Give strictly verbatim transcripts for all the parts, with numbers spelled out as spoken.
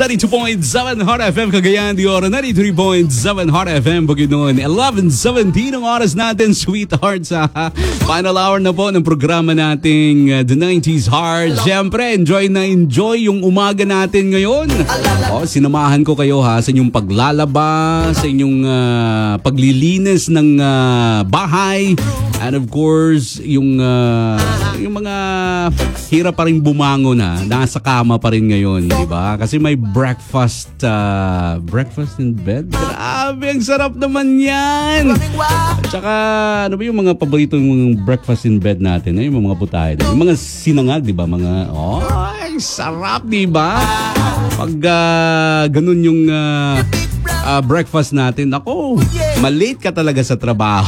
ninety-two point seven Hot F M Cagayan de Oro, ninety-three point seven Hot F M Bukidnon, eleven seventeen ang oras natin, sweethearts. Ha? Final hour na po ng programa nating uh, The nineties Heart. Siyempre, enjoy na enjoy yung umaga natin ngayon. O, sinamahan ko kayo ha sa inyong paglalaba, sa inyong uh, paglilinis ng uh, bahay. And of course, yung, uh, yung mga hirap pa rin bumangon ha, nasa kama pa rin ngayon, di ba? Kasi may breakfast, uh, breakfast in bed. Grabe, ang sarap naman yan! At saka, ano ba yung mga paborito yung breakfast in bed natin? Yung mga putahe. Yung mga sinangag, di ba? Mga, oh, ay, sarap, di ba? Pag uh, ganun yung uh, uh, breakfast natin, ako, malate ka talaga sa trabaho.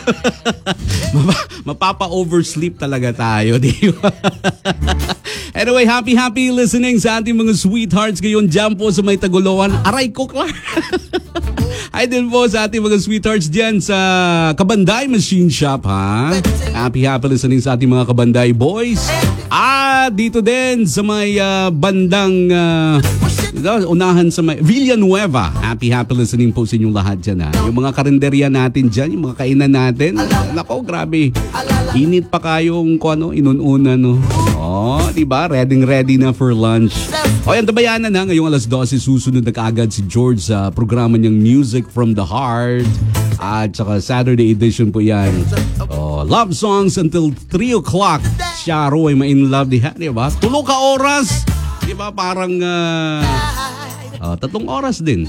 Mapapa-oversleep talaga tayo, di ba? Anyway, happy happy listening sa ating mga sweethearts ngayon dyan po sa may Tagoloan. Aray ko, Clark! Hi din po sa ating mga sweethearts dyan sa Kabanday Machine Shop, ha? Happy happy listening sa ating mga Kabanday boys. Ah, dito din sa may uh, bandang uh, unahan sa may Villanueva. Happy happy listening po sa inyong lahat dyan, ha? Yung mga karinderya natin dyan, yung mga kainan natin. Nako, grabe. Init pa kayong kung ano, inununa, no? Oh, diba? Ready ready na for lunch. O, yan, tabayanan na. Ngayong alas dose, susunod na kaagad si George sa programa niyang Music from the Heart. At saka Saturday edition po yan. Oh, love songs until three o'clock. Sharo ay ma-in love, diha, diba? Tulog ka oras. Diba? Parang uh, uh, tatlong oras din.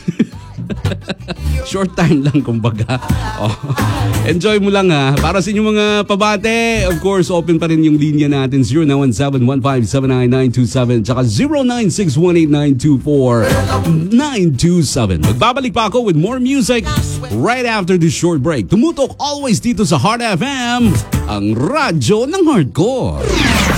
Short time lang, kumbaga. Oh. Enjoy mo lang ha. Para sa inyong mga pabate, of course, open pa rin yung linya natin. zero nine one seven one five seven nine nine two seven tsaka zero nine six one eight nine two four nine two seven. Magbabalik pa ako with more music right after this short break. Tumutok always dito sa Heart F M, ang radyo ng hardcore.